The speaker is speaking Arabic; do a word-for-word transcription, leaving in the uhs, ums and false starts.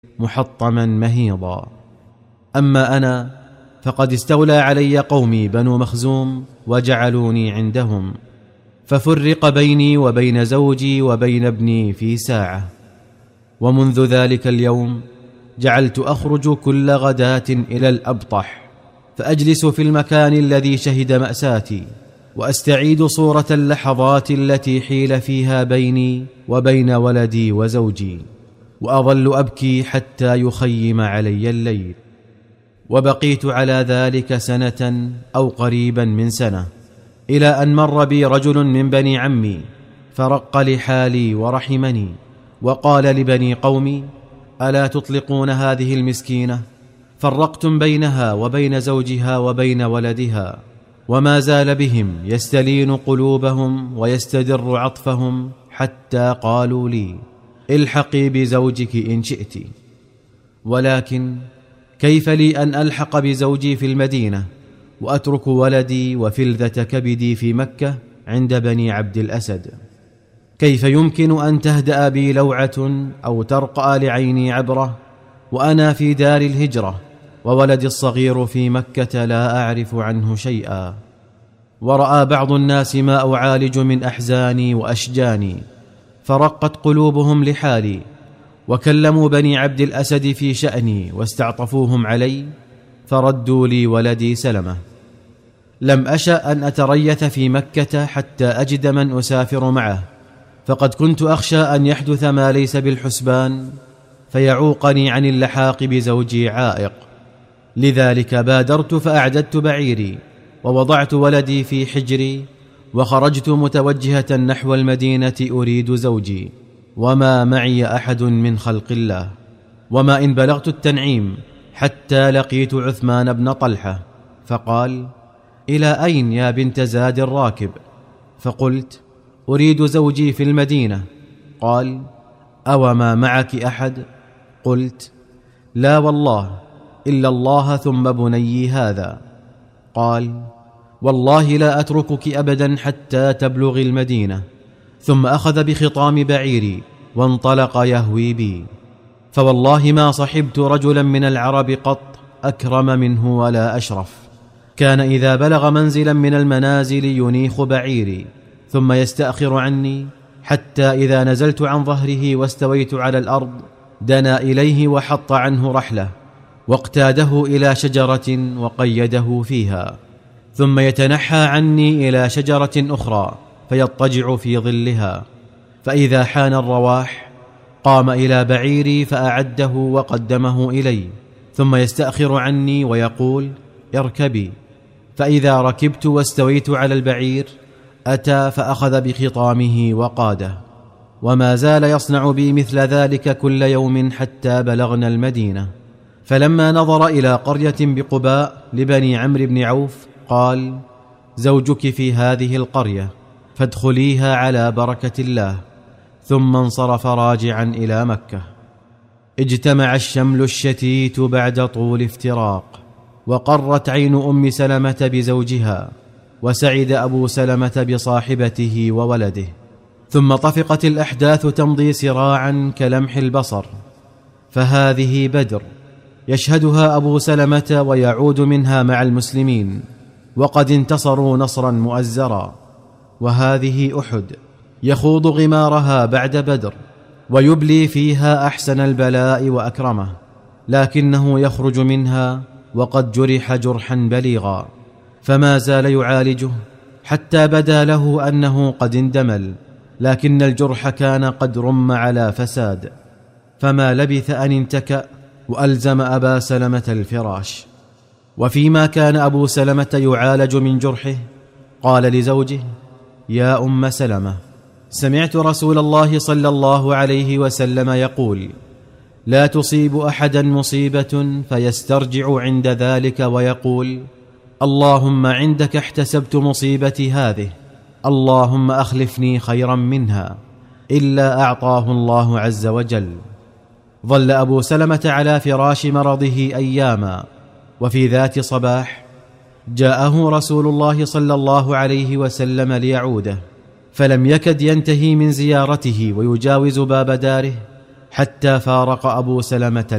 محطما مهيضا. أما أنا فقد استولى علي قومي بنو مخزوم وجعلوني عندهم، ففرق بيني وبين زوجي وبين ابني في ساعة. ومنذ ذلك اليوم جعلت أخرج كل غداة إلى الأبطح، فأجلس في المكان الذي شهد مأساتي، وأستعيد صورة اللحظات التي حيل فيها بيني وبين ولدي وزوجي، وأظل أبكي حتى يخيم علي الليل. وبقيت على ذلك سنة أو قريبا من سنة، إلى أن مر بي رجل من بني عمي فرق لحالي ورحمني، وقال لبني قومي: ألا تطلقون هذه المسكينة؟ فرقتم بينها وبين زوجها وبين ولدها. وما زال بهم يستلين قلوبهم ويستدر عطفهم، حتى قالوا لي: الحقي بزوجك إن شئت. ولكن كيف لي أن ألحق بزوجي في المدينة وأترك ولدي وفلذة كبدي في مكة عند بني عبد الأسد؟ كيف يمكن أن تهدأ بي لوعة أو ترقى لعيني عبرة وأنا في دار الهجرة وولدي الصغير في مكة لا أعرف عنه شيئا؟ ورأى بعض الناس ما أعالج من أحزاني وأشجاني، فرقت قلوبهم لحالي، وكلموا بني عبد الأسد في شأني واستعطفوهم علي، فردوا لي ولدي سلمة. لم أشأ أن أتريث في مكة حتى أجد من أسافر معه، فقد كنت أخشى أن يحدث ما ليس بالحسبان فيعوقني عن اللحاق بزوجي عائق. لذلك بادرت فأعددت بعيري ووضعت ولدي في حجري، وخرجت متوجهة نحو المدينة أريد زوجي، وما معي أحد من خلق الله. وما إن بلغت التنعيم حتى لقيت عثمان بن طلحة، فقال: إلى أين يا بنت زاد الراكب؟ فقلت: أريد زوجي في المدينة. قال: أو ما معك أحد؟ قلت: لا والله، إلا الله ثم بني هذا. قال: والله لا أتركك أبدا حتى تبلغ المدينة. ثم أخذ بخطام بعيري وانطلق يهوي بي، فوالله ما صحبت رجلا من العرب قط أكرم منه ولا أشرف. كان إذا بلغ منزلا من المنازل ينيخ بعيري ثم يستأخر عني، حتى إذا نزلت عن ظهره واستويت على الأرض دنا إليه وحط عنه رحله، واقتاده إلى شجرة وقيده فيها، ثم يتنحى عني إلى شجرة أخرى فيضطجع في ظلها. فإذا حان الرواح قام إلى بعيري فأعده وقدمه إلي، ثم يستأخر عني ويقول: اركبي. فإذا ركبت واستويت على البعير أتى فأخذ بخطامه وقاده، وما زال يصنع بي مثل ذلك كل يوم حتى بلغنا المدينة. فلما نظر إلى قرية بقباء لبني عمرو بن عوف قال: زوجك في هذه القرية فادخليها على بركة الله. ثم انصرف راجعا إلى مكة. اجتمع الشمل الشتيت بعد طول افتراق، وقرت عين أم سلمة بزوجها، وسعد أبو سلمة بصاحبته وولده. ثم طفقت الأحداث تمضي سراعا كلمح البصر، فهذه بدر يشهدها أبو سلمة ويعود منها مع المسلمين وقد انتصروا نصرا مؤزرا، وهذه أحد يخوض غمارها بعد بدر ويبلي فيها أحسن البلاء وأكرمه، لكنه يخرج منها وقد جرح جرحا بليغا، فما زال يعالجه حتى بدا له أنه قد اندمل، لكن الجرح كان قد رم على فساد، فما لبث أن انتكأ وألزم أبا سلمة الفراش. وفيما كان أبو سلمة يعالج من جرحه قال لزوجه: يا أم سلمة، سمعت رسول الله صلى الله عليه وسلم يقول: لا تصيب أحدا مصيبة فيسترجع عند ذلك ويقول: اللهم عندك احتسبت مصيبتي هذه، اللهم أخلفني خيرا منها، إلا أعطاه الله عز وجل. ظل أبو سلمة على فراش مرضه أياما، وفي ذات صباح جاءه رسول الله صلى الله عليه وسلم ليعوده، فلم يكد ينتهي من زيارته ويجاوز باب داره حتى فارق أبو سلمة